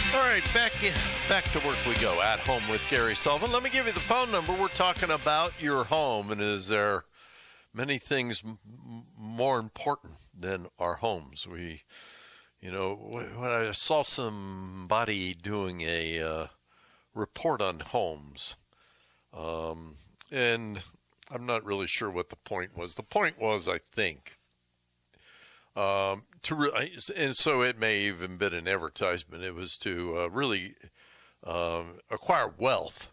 All right, back to work we go. At Home with Gary Sullivan. Let me give you the phone number. We're talking about your home, and is there many things more important than our homes? When I saw somebody doing a report on homes, and I'm not really sure what the point was. The point was, I think, and so it may even been an advertisement. It was to really acquire wealth.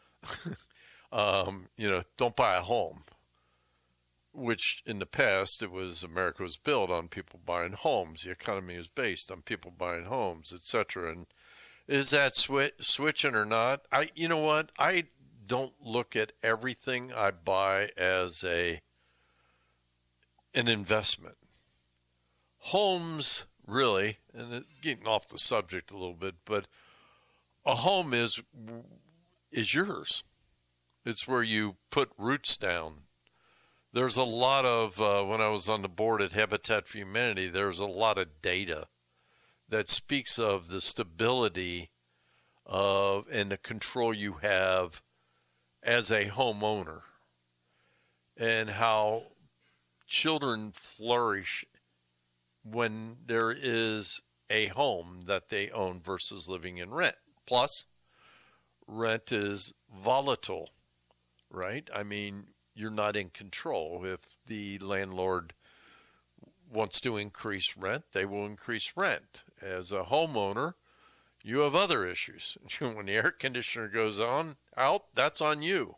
Don't buy a home, which in the past America was built on people buying homes. The economy was based on people buying homes, etc. And is that switching or not? You know what? I don't look at everything I buy as an investment. Homes, really, and getting off the subject a little bit, but a home is yours. It's where you put roots down. There's a lot of, when I was on the board at Habitat for Humanity, there's a lot of data that speaks of the stability of and the control you have as a homeowner, and how children flourish when there is a home that they own versus living in rent. Plus, rent is volatile, right? I mean, you're not in control. If the landlord wants to increase rent, they will increase rent. As a homeowner, you have other issues. When the air conditioner goes out, that's on you.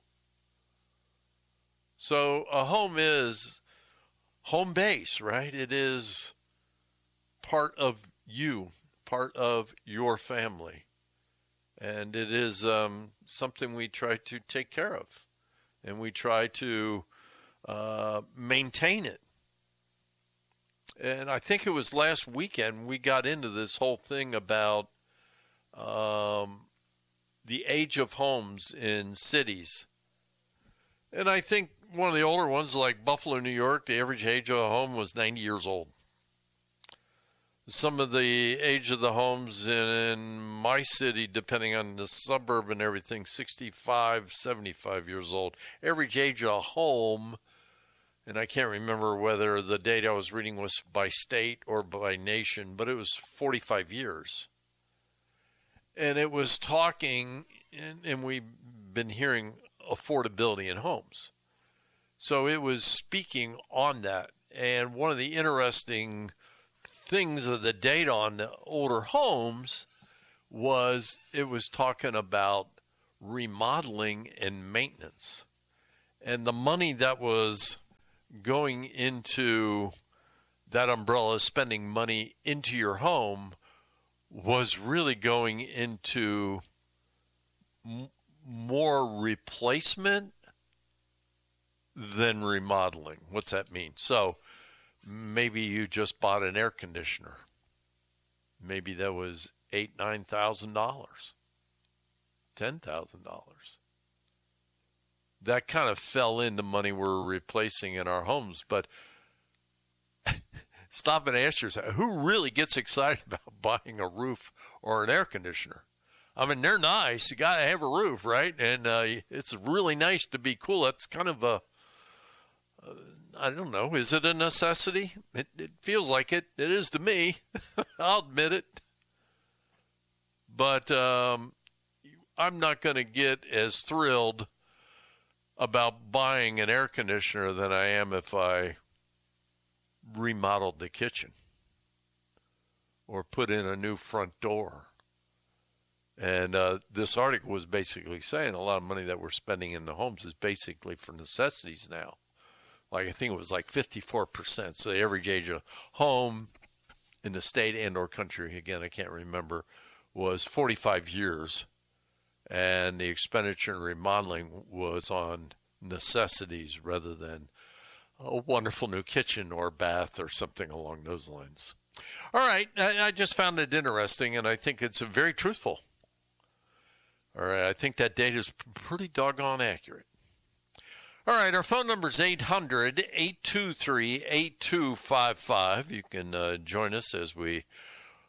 So a home is home base, right? It is part of you, part of your family. And it is something we try to take care of. And we try to maintain it. And I think it was last weekend we got into this whole thing about the age of homes in cities. And I think one of the older ones, like Buffalo, New York, the average age of a home was 90 years old. Some of the age of the homes in my city, depending on the suburb and everything, 65, 75 years old. Average age of a home, and I can't remember whether the data I was reading was by state or by nation, but it was 45 years. And it was talking, and we've been hearing affordability in homes. So it was speaking on that. And one of the interesting things of the data on the older homes was it was talking about remodeling and maintenance. And the money that was going into that umbrella, spending money into your home, was really going into more replacement than remodeling. What's that mean? So maybe you just bought an air conditioner. Maybe that was $8,000, $9,000, $10,000. That kind of fell into money we're replacing in our homes. But stop and ask yourself, who really gets excited about buying a roof or an air conditioner? I mean, they're nice. You got to have a roof, right? And it's really nice to be cool. That's kind of a, I don't know, is it a necessity? It feels like it. It is to me. I'll admit it. But I'm not going to get as thrilled about buying an air conditioner than I am if I remodeled the kitchen or put in a new front door. And this article was basically saying a lot of money that we're spending in the homes is basically for necessities now. Like, I think it was like 54%. So the average age of home in the state and or country, again, I can't remember, was 45 years. And the expenditure in remodeling was on necessities rather than a wonderful new kitchen or bath or something along those lines. All right, I just found it interesting, and I think it's very truthful. All right, I think that data is pretty doggone accurate. All right, our phone number is 800-823-8255. You can join us as we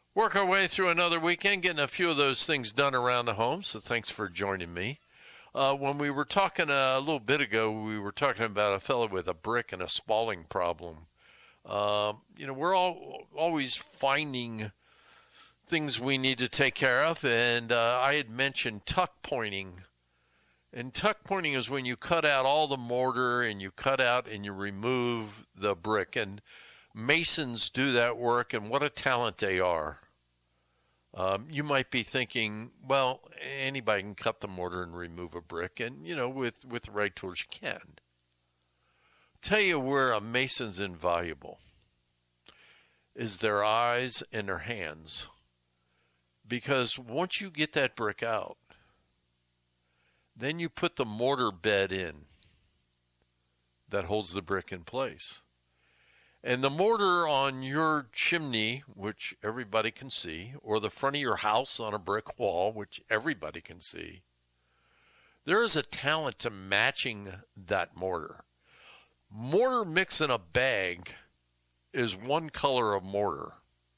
Work our way through another weekend, getting a few of those things done around the home. So thanks for joining me. When we were talking a little bit ago, we were talking about a fellow with a brick and a spalling problem. We're always finding things we need to take care of, and I had mentioned tuck pointing. And tuck pointing is when you cut out all the mortar and you cut out and you remove the brick. And masons do that work, and what a talent they are. You might be thinking, well, anybody can cut the mortar and remove a brick, and with the right tools you can. Tell you where a mason's invaluable is their eyes and their hands, because once you get that brick out, then you put the mortar bed in that holds the brick in place. And the mortar on your chimney, which everybody can see, or the front of your house on a brick wall, which everybody can see, there is a talent to matching that mortar. Mortar mixed in a bag is one color of mortar.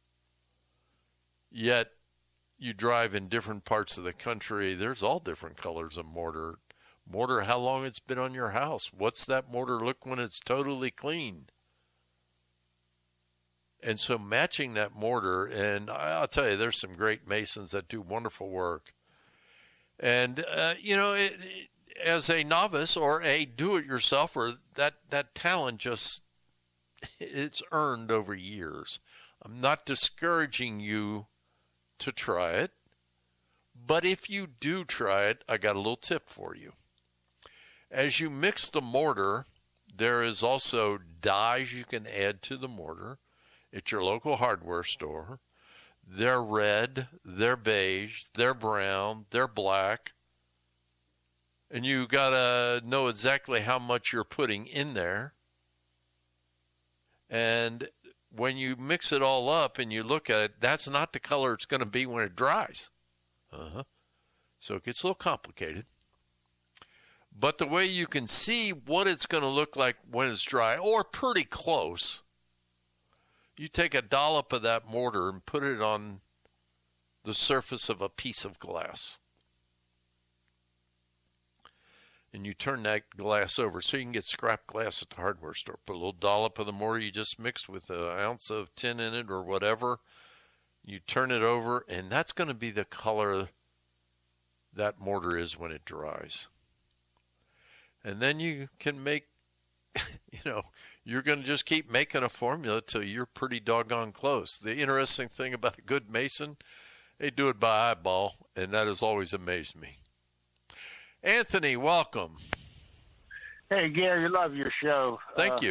Yet you drive in different parts of the country, there's all different colors of mortar. Mortar, how long it's been on your house. What's that mortar look when it's totally clean? And so matching that mortar, and I'll tell you, there's some great masons that do wonderful work. And, as a novice or a do-it-yourselfer, that talent just, it's earned over years. I'm not discouraging you to try it, but if you do try it, I got a little tip for you. As you mix the mortar, there is also dyes you can add to the mortar at your local hardware store. They're red, they're beige, they're brown, they're black. And you got to know exactly how much you're putting in there. And when you mix it all up and you look at it, that's not the color it's going to be when it dries. So it gets a little complicated. But the way you can see what it's going to look like when it's dry, or pretty close, you take a dollop of that mortar and put it on the surface of a piece of glass. And you turn that glass over so you can get scrap glass at the hardware store. Put a little dollop of the mortar you just mixed with an ounce of tin in it or whatever. You turn it over, and that's going to be the color that mortar is when it dries. And then you can make, you're going to just keep making a formula till you're pretty doggone close. The interesting thing about a good mason, they do it by eyeball, and that has always amazed me. Anthony, welcome. Hey, Gary, love your show. Thank you.